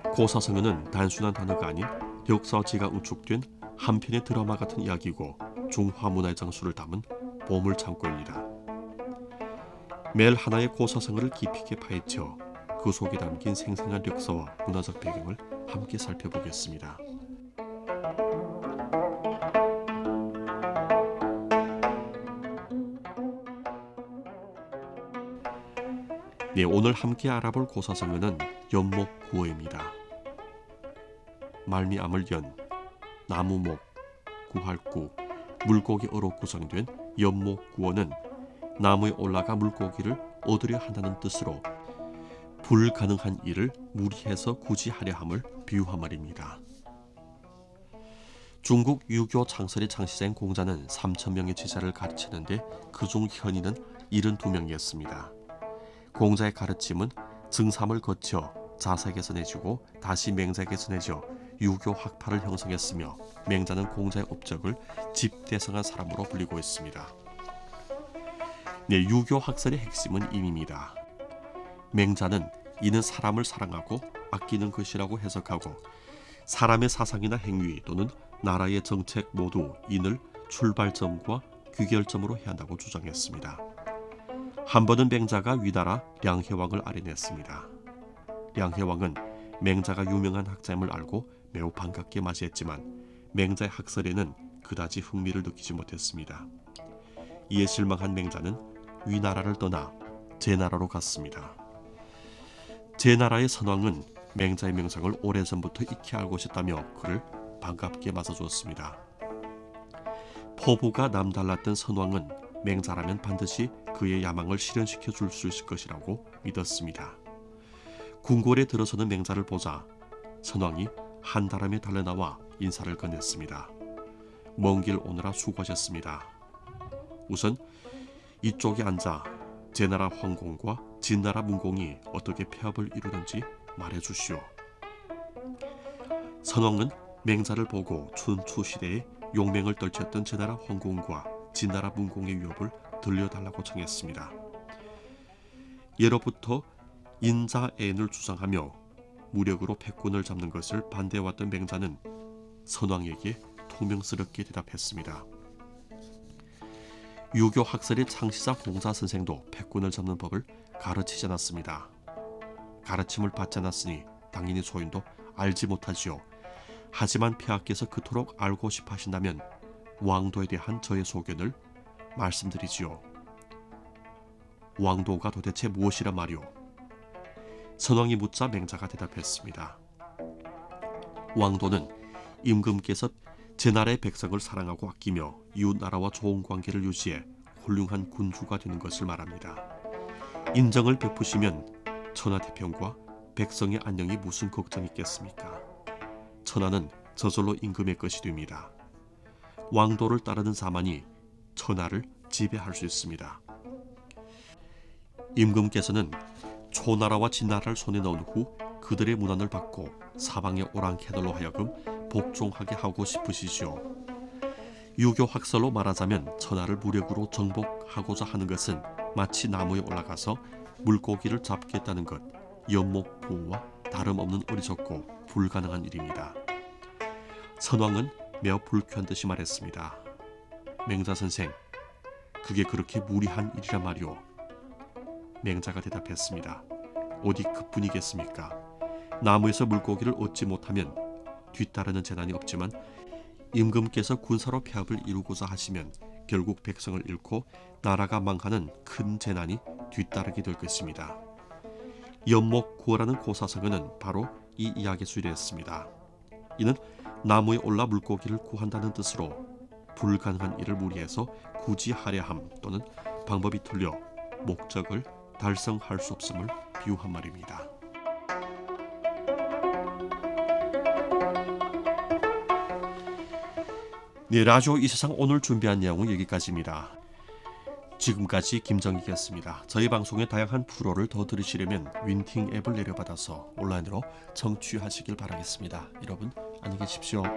고사성어는 단순한 단어가 아닌 역사와 지가 응축된 한 편의 드라마 같은 이야기고 중화 문화의 장수를 담은 보물 창고입니다. 매일 하나의 고사성어를 깊이 있게 파헤쳐 그 속에 담긴 생생한 역사와 문화적 배경을 함께 살펴보겠습니다. 네, 오늘 함께 알아볼 고사성어는 연목구어입니다. 말미암을 연, 나무목, 구할구, 물고기어로 구성된 연목구어는 나무에 올라가 물고기를 얻으려 한다는 뜻으로 불가능한 일을 무리해서 굳이 하려 함을 비유한 말입니다. 중국 유교 창설의 창시자인 공자는 3,000명의 제자를 가르치는데 그중 현인은 72명이었습니다. 공자의 가르침은 증삼을 거쳐 자사에게서 내주고 다시 맹자에게서 내줘 유교 학파를 형성했으며 맹자는 공자의 업적을 집대성한 사람으로 불리고 있습니다. 네, 유교 학설의 핵심은 임입니다. 맹자는 이는 사람을 사랑하고 아끼는 것이라고 해석하고 사람의 사상이나 행위 또는 나라의 정책 모두 인을 출발점과 귀결점으로 해야 한다고 주장했습니다. 한 번은 맹자가 위나라 량해왕을 아련했습니다. 량해왕은 맹자가 유명한 학자임을 알고 매우 반갑게 맞이했지만 맹자의 학설에는 그다지 흥미를 느끼지 못했습니다. 이에 실망한 맹자는 위나라를 떠나 제나라로 갔습니다. 제나라의 선왕은 맹자의 명성을 오래전부터 익히 알고 있었다며 그를 반갑게 맞아주었습니다. 포부가 남달랐던 선왕은 맹자라면 반드시 그의 야망을 실현시켜 줄 수 있을 것이라고 믿었습니다. 궁궐에 들어서는 맹자를 보자 선왕이 한다람에 달려나와 인사를 건넸습니다. 먼 길 오느라 수고하셨습니다. 우선 이쪽에 앉아 제나라 황공과 진나라 문공이 어떻게 폐합을 이루는지 말해주시오. 선왕은 맹자를 보고 춘추 시대에 용맹을 떨쳤던 제나라 황공과 진나라 문공의 위협을 들려달라고 청했습니다. 예로부터 인자애인을 주장하며 무력으로 패권을 잡는 것을 반대해왔던 맹자는 선왕에게 통명스럽게 대답했습니다. 유교 학설의 창시자 공자 선생도 패권을 잡는 법을 가르치지 않았습니다. 가르침을 받지 않았으니 당연히 소인도 알지 못하지요. 하지만 폐하께서 그토록 알고 싶어 하신다면 왕도에 대한 저의 소견을 말씀드리지요. 왕도가 도대체 무엇이란 말이오? 선왕이 묻자 맹자가 대답했습니다. 왕도는 임금께서 제나라의 백성을 사랑하고 아끼며 이웃나라와 좋은 관계를 유지해 훌륭한 군주가 되는 것을 말합니다. 인정을 베푸시면 천하태평과 백성의 안녕이 무슨 걱정이 있겠습니까? 천하는 저절로 임금의 것이 됩니다. 왕도를 따르는 자만이 천하를 지배할 수 있습니다. 임금께서는 초나라와 진나라를 손에 넣은 후 그들의 문안을 받고 사방의 오랑캐들로 하여금 복종하게 하고 싶으시지요. 유교 학설로 말하자면 천하를 무력으로 정복하고자 하는 것은 마치 나무에 올라가서 물고기를 잡겠다는 것, 연목구어와 다름없는 어리석고 불가능한 일입니다. 선왕은 매우 불쾌한 듯이 말했습니다. 맹자 선생, 그게 그렇게 무리한 일이란 말이오. 맹자가 대답했습니다. 어디 그뿐이겠습니까? 나무에서 물고기를 얻지 못하면 뒤따르는 재난이 없지만 임금께서 군사로 폐합을 이루고자 하시면 결국 백성을 잃고 나라가 망하는 큰 재난이 뒤따르게 될 것입니다. 연목구어라는 고사성어는 바로 이 이야기에 수일했습니다. 이는 나무에 올라 물고기를 구한다는 뜻으로 불가능한 일을 무리해서 굳이 하려 함 또는 방법이 틀려 목적을 달성할 수 없음을 비유한 말입니다. 네, 라디오 이 세상 오늘 준비한 내용은 여기까지입니다. 지금까지 김정익이었습니다. 저희 방송의 다양한 프로를 더 들으시려면 윈팅 앱을 내려받아서 온라인으로 청취하시길 바라겠습니다. 여러분 안녕히 계십시오.